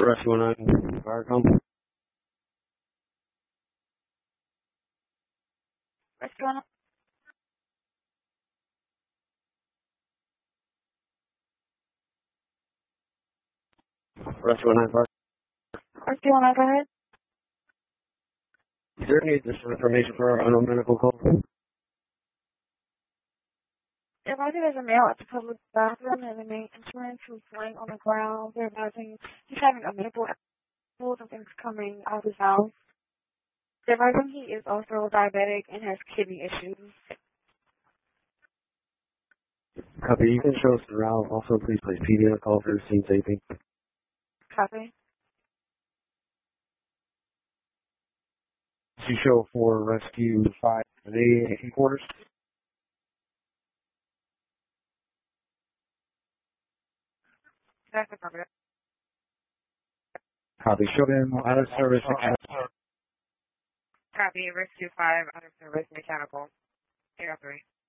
Rescue 9, Firecom. Rescue 9. Rescue 9, Firecom. Rescue 9, go ahead. Is there any additional information for our unknown medical call? They're advising there's a male at the public bathroom and the main entrance who's laying on the ground. They're advising he's having a medical episode, something's coming out of his mouth. They're advising he is also diabetic and has kidney issues. Copy. You can show us the route. Also, please place PD on a call for scene safety. Copy. You show for Rescue 5 the headquarters. That's the copy. Copy. Show them out of service. Copy. Rescue 5, out of service, mechanical. 803.